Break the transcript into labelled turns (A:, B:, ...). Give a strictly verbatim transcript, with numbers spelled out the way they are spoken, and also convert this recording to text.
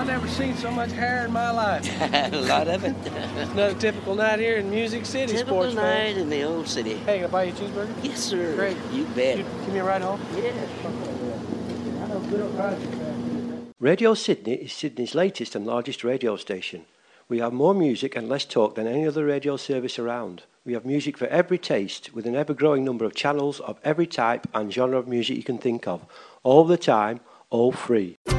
A: I've never seen so much hair in my life.
B: A lot of it.
A: Another typical night here in Music City,
B: Typical
A: sports
B: night
A: fans.
B: in the old city.
A: Hey, can I buy you a cheeseburger?
B: Yes, sir.
A: Great.
B: You bet.
A: You give me a ride home?
B: Yeah.
C: Radio Sydney is Sydney's latest and largest radio station. We have more music and less talk than any other radio service around. We have music for every taste, with an ever-growing number of channels of every type and genre of music you can think of, all the time, all free.